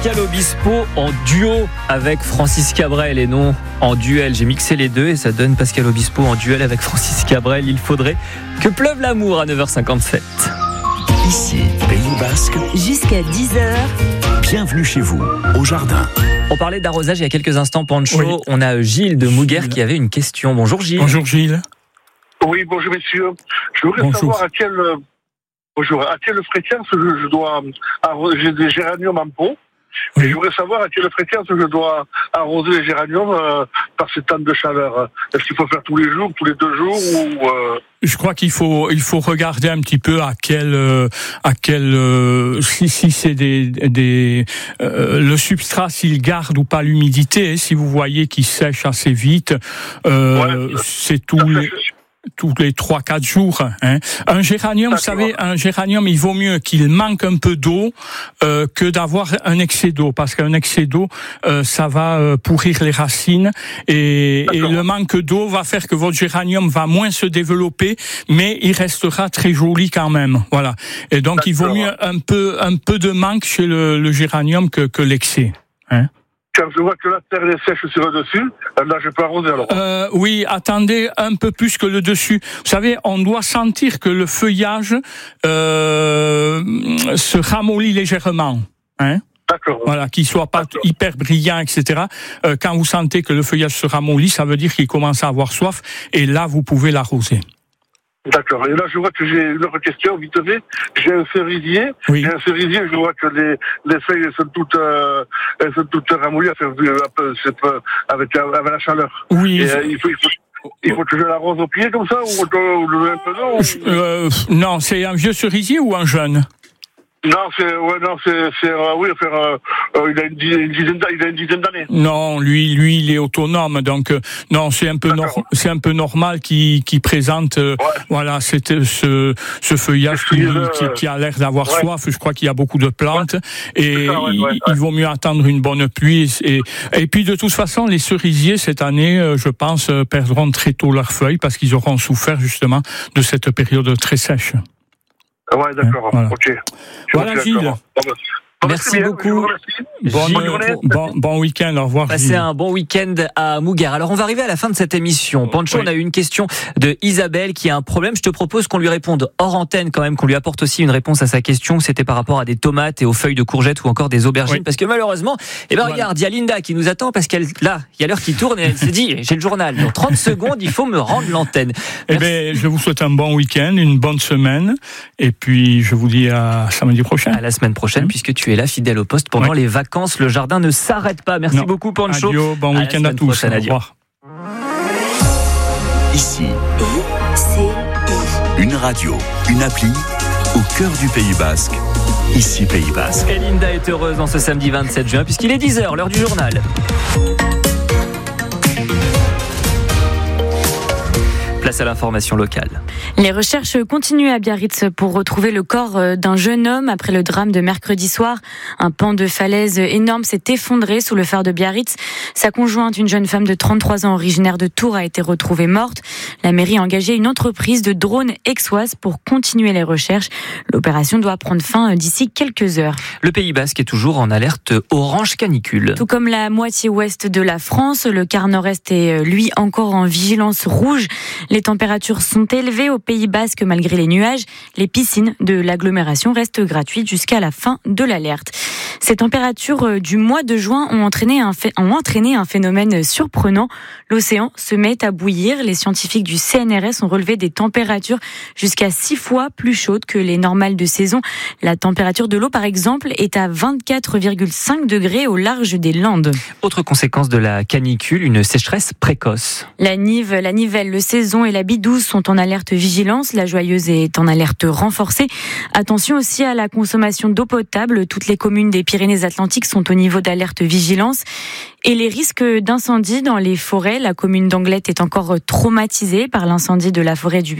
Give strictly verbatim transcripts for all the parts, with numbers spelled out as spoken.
Pascal Obispo en duo avec Francis Cabrel et non en duel. J'ai mixé les deux et ça donne Pascal Obispo en duel avec Francis Cabrel. Il faudrait que pleuve l'amour à neuf heures cinquante-sept. Ici, Pays Basque. Jusqu'à dix heures. Bienvenue chez vous, au jardin. On parlait d'arrosage il y a quelques instants, Pancho. Oui. On a Gilles de Mouguer Gilles. qui avait une question. Bonjour Gilles. Bonjour Gilles. Oui, bonjour messieurs. Je voudrais Bonjour. savoir à quelle, bonjour, à quelle fréquence je, je dois arroser. J'ai des géraniums en pot. Oui. Et je voudrais savoir à quelle fréquence je dois arroser les géraniums euh, par ces temps de chaleur. Est-ce qu'il faut faire tous les jours, tous les deux jours ou euh... Je crois qu'il faut il faut regarder un petit peu à quel euh, à quel euh, si si c'est des des euh, le substrat s'il garde ou pas l'humidité. Si vous voyez qu'il sèche assez vite, euh, ouais, c'est tous les tous les trois quatre jours. Hein. Un géranium, vous savez, un géranium, il vaut mieux qu'il manque un peu d'eau euh, que d'avoir un excès d'eau, parce qu'un excès d'eau, euh, ça va euh, pourrir les racines et, et le manque d'eau va faire que votre géranium va moins se développer, mais il restera très joli quand même. Voilà. Et donc, D'accord. il vaut mieux un peu un peu de manque chez le, le géranium que, que l'excès. Hein. Quand je vois que la terre est sèche sur le dessus, là je peux arroser alors. Euh, oui, attendez un peu plus que le dessus. Vous savez, on doit sentir que le feuillage euh, se ramollit légèrement. Hein? D'accord. Voilà, qu'il soit pas D'accord. hyper brillant, et cetera. Euh, quand vous sentez que le feuillage se ramollit, ça veut dire qu'il commence à avoir soif, et là vous pouvez l'arroser. D'accord. Et là, je vois que j'ai une autre question, vite fait. J'ai un cerisier. Oui. J'ai un cerisier, je vois que les, les feuilles sont toutes, euh, elles sont toutes ramollies avec, avec la chaleur. Oui. Et, euh, il, faut, il, faut, il faut que je l'arrose au pied comme ça, ou, ou le un peu d'eau ou... euh, Non, c'est un vieux cerisier ou un jeune? Non, c'est, ouais, non, c'est, c'est, euh, oui, faire, euh, euh, il a une dizaine, il a une dizaine d'années. Non, lui, lui, il est autonome, donc euh, non, c'est un peu, nor- c'est un peu normal qu'il, qu'il présente, euh, ouais. voilà, c'est ce, ce feuillage qui, le... qui, qui a l'air d'avoir ouais. soif. Je crois qu'il y a beaucoup de plantes ouais. et ça, ouais, il, ouais, il vaut mieux attendre une bonne pluie. Et, et puis de toute façon, les cerisiers cette année, euh, je pense, euh, perdront très tôt leurs feuilles parce qu'ils auront souffert justement de cette période très sèche. Ouais, d'accord. Voilà. Ok. Voilà, Gilles. D'accord. Merci bien, beaucoup. Bonne, Bonne journée. Bon, bon week-end, au revoir. Passez un bon week-end à Mouguer. Alors, on va arriver à la fin de cette émission. Pancho, oui. on a eu une question de Isabelle qui a un problème. Je te propose qu'on lui réponde hors antenne quand même, qu'on lui apporte aussi une réponse à sa question. C'était par rapport à des tomates et aux feuilles de courgettes ou encore des aubergines. Oui. Parce que malheureusement, eh ben, voilà. regarde, il y a Linda qui nous attend parce qu'elle, là, il y a l'heure qui tourne et elle s'est dit, j'ai le journal. Dans trente secondes, il faut me rendre l'antenne. Eh ben, je vous souhaite un bon week-end, une bonne semaine. Et puis, je vous dis à samedi prochain. À la semaine prochaine, mmh. puisque tu es là, fidèle au poste. Pendant oui. les vacances, le jardin ne s'arrête pas. Merci non. beaucoup, Pancho. Adieu, bon week-end à, à tous. Au revoir. Ici, une radio, une appli, au cœur du Pays Basque. Ici, Pays Basque. Et Linda est heureuse en ce samedi vingt-sept juin, puisqu'il est dix heures, l'heure du journal. Place à l'information locale. Les recherches continuent à Biarritz pour retrouver le corps d'un jeune homme après le drame de mercredi soir. Un pan de falaise énorme s'est effondré sous le phare de Biarritz. Sa conjointe, une jeune femme de trente-trois ans originaire de Tours, a été retrouvée morte. La mairie a engagé une entreprise de drones Aixoise pour continuer les recherches. L'opération doit prendre fin d'ici quelques heures. Le Pays Basque est toujours en alerte orange canicule. Tout comme la moitié ouest de la France, le quart nord-est est lui encore en vigilance rouge. Les températures sont élevées au Pays Basque malgré les nuages. Les piscines de l'agglomération restent gratuites jusqu'à la fin de l'alerte. Ces températures du mois de juin ont entraîné un, ph- ont entraîné un phénomène surprenant. L'océan se met à bouillir. Les scientifiques du C N R S ont relevé des températures jusqu'à six fois plus chaudes que les normales de saison. La température de l'eau, par exemple, est à vingt-quatre virgule cinq degrés au large des Landes. Autre conséquence de la canicule, une sécheresse précoce. La Nive, la Nivelle, le Saison et la Bidouze sont en alerte vigilance. La Joyeuse est en alerte renforcée. Attention aussi à la consommation d'eau potable. Toutes les communes des Pyrénées-Atlantiques sont au niveau d'alerte vigilance. Et les risques d'incendie dans les forêts. La commune d'Anglet est encore traumatisée par l'incendie de la forêt du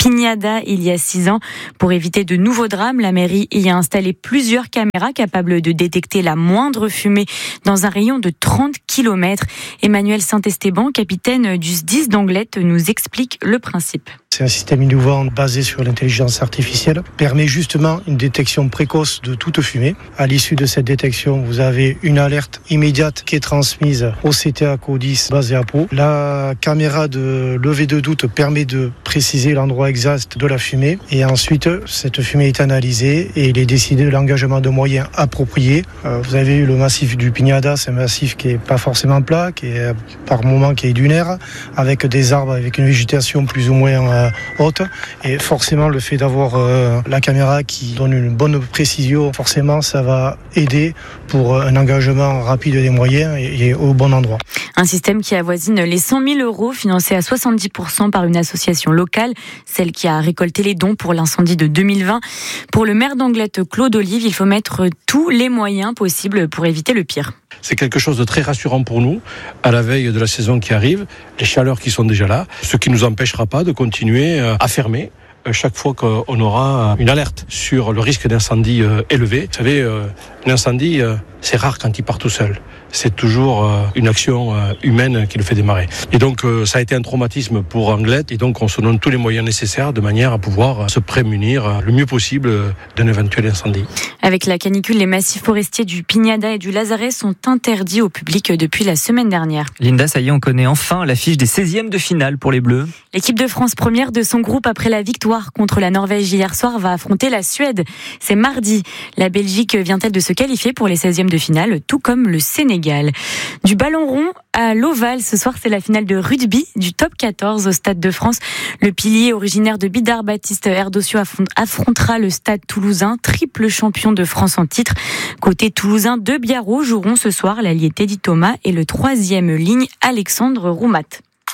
Pignada il y a six ans. Pour éviter de nouveaux drames, la mairie y a installé plusieurs caméras capables de détecter la moindre fumée dans un rayon de trente kilomètres. Emmanuel Saint-Esteban, capitaine du S D I S d'Anglet, nous explique le principe. C'est un système innovant basé sur l'intelligence artificielle, permet justement une détection précoce de toute fumée. À l'issue de cette détection, vous avez une alerte immédiate qui est transmise au C T A C O dix basé à Pau. La caméra de levée de doute permet de préciser l'endroit exact de la fumée et ensuite cette fumée est analysée et il est décidé de l'engagement de moyens appropriés. Vous avez eu le massif du Pignada, c'est un massif qui est pas forcément plat, qui est par moment qui est dunaire, avec des arbres avec une végétation plus ou moins haute, et forcément le fait d'avoir euh, la caméra qui donne une bonne précision, forcément ça va aider pour un engagement rapide des moyens et, et au bon endroit. Un système qui avoisine les cent mille euros, financé à soixante-dix pour cent par une association locale, celle qui a récolté les dons pour l'incendie de deux mille vingt. Pour le maire d'Anglet, Claude Olive, il faut mettre tous les moyens possibles pour éviter le pire. C'est quelque chose de très rassurant pour nous, à la veille de la saison qui arrive, les chaleurs qui sont déjà là, ce qui ne nous empêchera pas de continuer à fermer chaque fois qu'on aura une alerte sur le risque d'incendie élevé. Vous savez, un incendie, c'est rare quand il part tout seul. C'est toujours une action humaine qui le fait démarrer. Et donc, ça a été un traumatisme pour Anglet. Et donc, on se donne tous les moyens nécessaires de manière à pouvoir se prémunir le mieux possible d'un éventuel incendie. Avec la canicule, les massifs forestiers du Pignada et du Lazaret sont interdits au public depuis la semaine dernière. Linda, ça y est, on connaît enfin l'affiche des seizièmes de finale pour les Bleus. L'équipe de France première de son groupe après la victoire contre la Norvège hier soir va affronter la Suède. C'est mardi. La Belgique vient-elle de se qualifier pour les seizièmes de finale, tout comme le Sénégal. Du ballon rond à l'Oval, ce soir c'est la finale de rugby du top quatorze au Stade de France. Le pilier originaire de Bidart, Baptiste Erdocio, affrontera le Stade toulousain, triple champion de France en titre. Côté toulousain, deux Biarros joueront ce soir, l'allié Teddy Thomas et le troisième ligne Alexandre Roumat.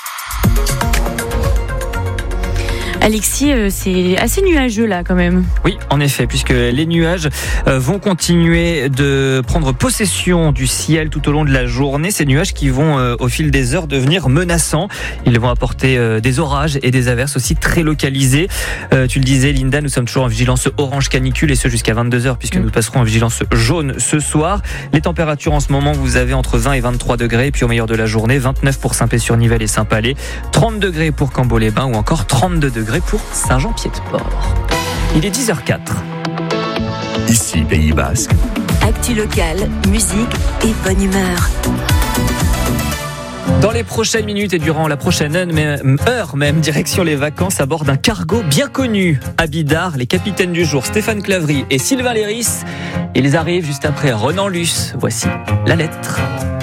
Alexis, c'est assez nuageux là quand même. Oui, en effet, puisque les nuages vont continuer de prendre possession du ciel tout au long de la journée. Ces nuages qui vont au fil des heures devenir menaçants. Ils vont apporter des orages et des averses aussi très localisées. Tu le disais Linda, nous sommes toujours en vigilance orange canicule et ce jusqu'à vingt-deux heures puisque mmh. nous passerons en vigilance jaune ce soir. Les températures en ce moment, vous avez entre vingt et vingt-trois degrés et puis au meilleur de la journée, vingt-neuf pour Saint-Pé-sur-Nivelle et Saint-Palais, trente degrés pour Cambo-les-Bains ou encore trente-deux degrés pour Saint-Jean-Pied-de-Port. Il est dix heures quatre. Ici, Pays Basque. Actu locale, musique et bonne humeur. Dans les prochaines minutes et durant la prochaine heure même, direction les vacances à bord d'un cargo bien connu. À Bidart, les capitaines du jour, Stéphane Claverie et Sylvain Léris. Ils arrivent juste après Renan Luce. Voici la lettre.